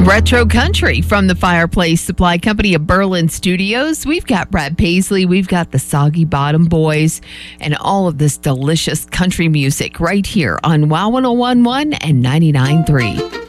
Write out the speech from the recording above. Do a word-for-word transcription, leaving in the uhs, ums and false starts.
Retro Country from the Fireplace Supply Company of Berlin Studios. We've got Brad Paisley, we've got the Soggy Bottom Boys, and all of this delicious country music right here on Wow one oh one point one and ninety-nine point three.